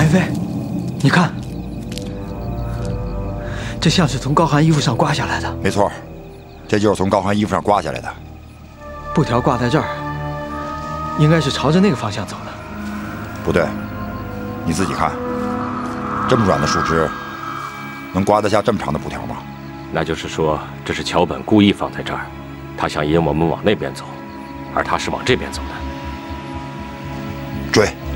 田飞，你看，这像是从高寒衣服上刮下来的。 没错，这就是从高寒衣服上刮下来的。 布条挂在这儿，应该是朝着那个方向走的。 不对，你自己看，这么软的树枝，能刮得下这么长的布条吗？ 那就是说，这是桥本故意放在这儿，他想引我们往那边走，而他是往这边走的。 追！